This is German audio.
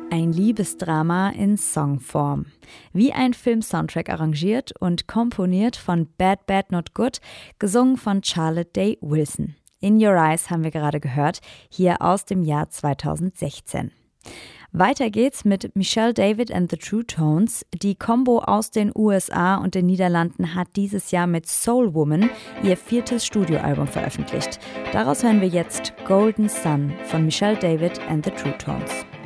Ein Liebesdrama in Songform. Wie ein Film-Soundtrack arrangiert und komponiert von Bad Bad Not Good, gesungen von Charlotte Day Wilson. In Your Eyes haben wir gerade gehört, hier aus dem Jahr 2016. Weiter geht's mit Michelle David and the True Tones. Die Combo aus den USA und den Niederlanden hat dieses Jahr mit Soul Woman ihr 4. Studioalbum veröffentlicht. Daraus hören wir jetzt Golden Sun von Michelle David and the True Tones.